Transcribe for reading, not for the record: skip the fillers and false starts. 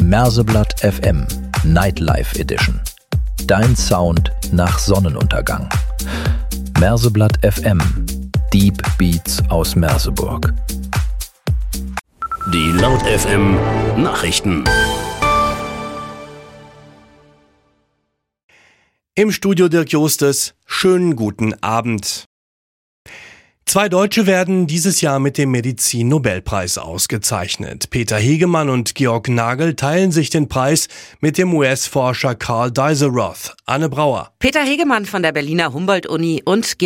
Merseblatt FM Nightlife Edition. Dein Sound nach Sonnenuntergang. Merseblatt FM. Deep Beats aus Merseburg. Die Laut FM Nachrichten. Im Studio Dirk Justes, schönen guten Abend. 2 Deutsche werden dieses Jahr mit dem Medizin-Nobelpreis ausgezeichnet. Peter Hegemann und Georg Nagel teilen sich den Preis mit dem US-Forscher Karl Deisseroth. Anne Brauer. Peter Hegemann von der Berliner Humboldt-Uni und